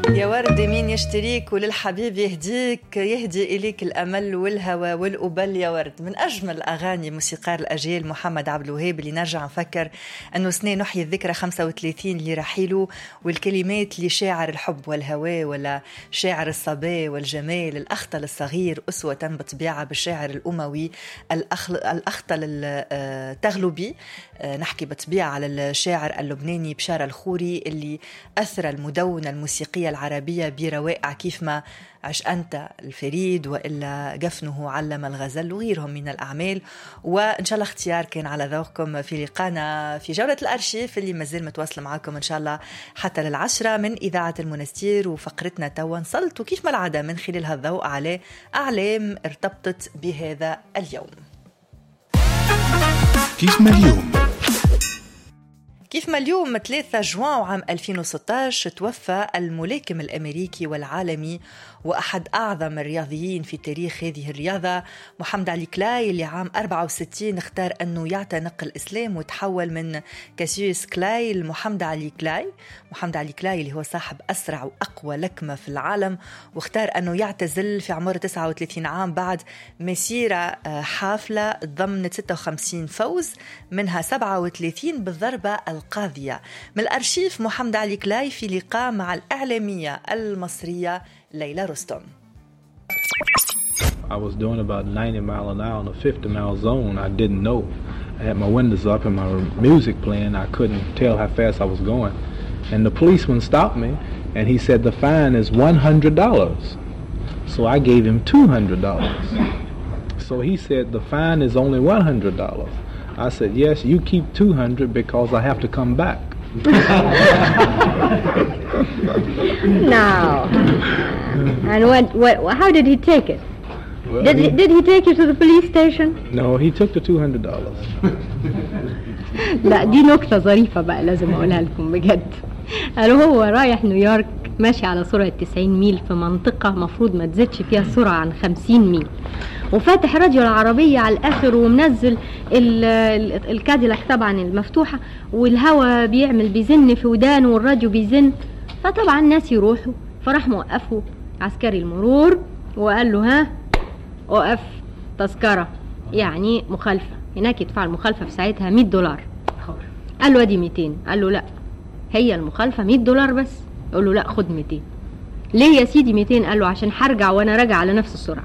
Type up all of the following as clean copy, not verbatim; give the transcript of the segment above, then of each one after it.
يا ورد مين يشتريك وللحبيب يهديك، يهدي إليك الأمل والهوى والقبل يا ورد. من أجمل أغاني موسيقار الأجيال محمد عبد الوهاب اللي نرجع نفكر أنه سنة نحيي الذكرى 35 لرحيله، والكلمات لشاعر الحب والهوى ولا شاعر الصبا والجمال الأخطل الصغير، أسوة بطبيعة بالشاعر الأموي الأخطل التغلبي. نحكي بطبيعة على الشاعر اللبناني بشار الخوري اللي أثر المدونة الموسيقية العربية بروائع كيف ما عش أنت الفريد وإلا جفنه علم الغزل وغيرهم من الأعمال. وإن شاء الله اختيار كان على ذوقكم في لقانا في جولة الأرشيف اللي مازال متواصل معكم إن شاء الله حتى للعشرة من إذاعة المنستير. وفقرتنا توا نسلط كيف ما العادة من خلال الضوء على أعلام ارتبطت بهذا اليوم. كيف ما اليوم؟ كيف ما اليوم 3 جوان عام 2016 توفى الملاكم الأمريكي والعالمي وأحد أعظم الرياضيين في تاريخ هذه الرياضة محمد علي كلاي، اللي عام 64 اختار أنه يعتنق الإسلام وتحول من كاسيوس كلاي لمحمد علي كلاي. محمد علي كلاي اللي هو صاحب أسرع وأقوى لكمة في العالم، واختار أنه يعتزل في عمر 39 عام بعد مسيرة حافلة ضمنت 56 فوز منها 37 بالضربة القاضية. من الأرشيف محمد علي كلاي في لقاء مع الإعلامية المصرية ليلى رستم. I was doing about 90 miles an hour in a 50 mile zone. I didn't know. I had my windows up and my music playing. I couldn't tell how fast I was going. And the policeman stopped me and he said the fine is $100. So I gave him $200. So he said the fine is only $100. I said, yes, you keep $200 because I have to come back. Now, and how did he take it? Well, Did he take you to the police station? No, he took the $200. لا دي نكتة ظريفة بقى لازم أقولها لكم بجد. قالوا هو رايح نيويورك ماشي على سرعة 90 ميل في منطقة مفروض ما تزيدش فيها السرعة عن 50 ميل، وفاتح راديو العربية على الآخر ومنزل الكاديلاك طبعا المفتوحة، والهواء بيزن في ودانه والراديو بيزن. فطبعا الناس يروحوا، فراح موقفوا عسكري المرور وقال له ها وقف تذكرة يعني مخالفة، هناك يدفع المخالفة في ساعتها $100. قال له ادي 200. قال له لا هي المخالفة $100 بس. قال له لا خد 200. ليه يا سيدي 200؟ قال له عشان هرجع وانا راجع على نفس السرعة.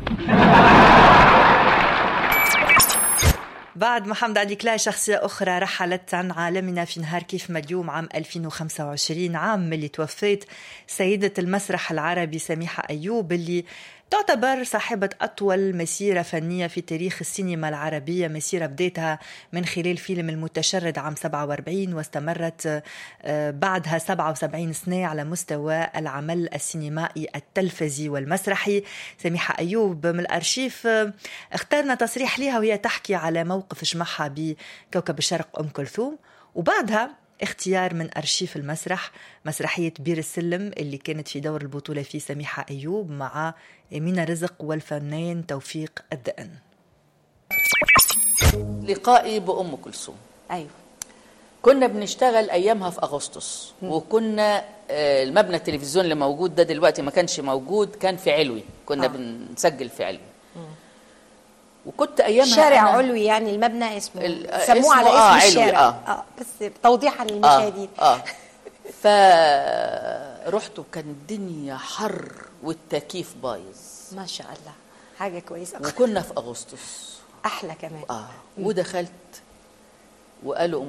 بعد محمد علي كلاي شخصية أخرى رحلت عن عالمنا في نهار كيف ما اليوم عام 2025، عام اللي توفيت سيدة المسرح العربي سميحة أيوب، اللي تعتبر صاحبة أطول مسيرة فنية في تاريخ السينما العربية. مسيرة بديتها من خلال فيلم المتشرد عام 47 واستمرت بعدها 77 سنة على مستوى العمل السينمائي التلفزي والمسرحي. سميحة أيوب من الأرشيف اخترنا تصريح لها وهي تحكي على موقف جمعها بكوكب الشرق أم كلثوم، وبعدها اختيار من أرشيف المسرح مسرحية بير السلم اللي كانت في دور البطولة في سميحة أيوب مع أمينة رزق والفنان توفيق الدقن. لقائي بأم كلثوم. أيوة. كنا بنشتغل أيامها في أغسطس، وكنا المبنى التلفزيون اللي موجود ده دلوقتي ما كانش موجود، كان في علوي، كنا بنسجل في علوي. وكنت ايامها شارع علوي، يعني المبنى اسمه سموه على اسم الشارع. بس توضيحا للمشاهدين. فرحت وكان الدنيا حر والتكييف بايظ ما شاء الله، حاجه كويسه. وكنا في اغسطس احلى كمان. ودخلت وقالوا